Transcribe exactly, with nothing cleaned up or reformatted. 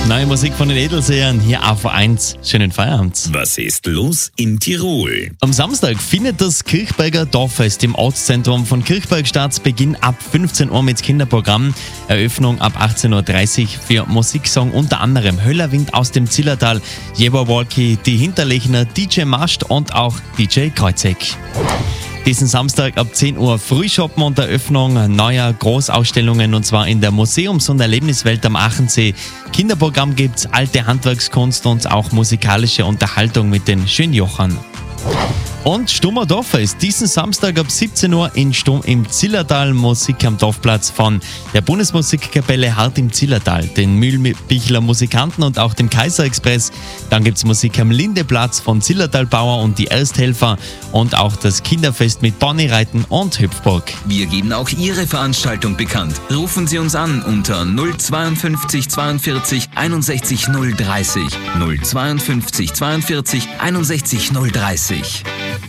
Neue Musik von den Edelsehern hier auf eins. Schönen Feierabend. Was ist los in Tirol? Am Samstag findet das Kirchberger Dorffest im Ortszentrum von Kirchberg statt. Beginn ab fünfzehn Uhr mit Kinderprogramm. Eröffnung ab achtzehn Uhr dreißig für Musiksong unter anderem Höllerwind aus dem Zillertal, Jebberwalkie, die Hinterlechner, D J Mascht und auch D J Kreuzeck. Diesen Samstag ab zehn Uhr Frühshoppen und Eröffnung neuer Großausstellungen und zwar in der Museums- und Erlebniswelt am Achensee. Kinderprogramm gibt's, alte Handwerkskunst und auch musikalische Unterhaltung mit den Schönjochern. Und Stummer Dorffest diesen Samstag ab siebzehn Uhr in Stumm im Zillertal, Musik am Dorfplatz von der Bundesmusikkapelle Hart im Zillertal, den Mühlbichler Musikanten und auch dem Kaiser Express. Dann gibt es Musik am Lindeplatz von Zillertalbauer und die Ersthelfer und auch das Kinderfest mit Ponyreiten und Hüpfburg. Wir geben auch Ihre Veranstaltung bekannt. Rufen Sie uns an unter null zweiundfünfzig zweiundvierzig einundsechzig null dreißig. null zweiundfünfzig zweiundvierzig einundsechzig null dreißig.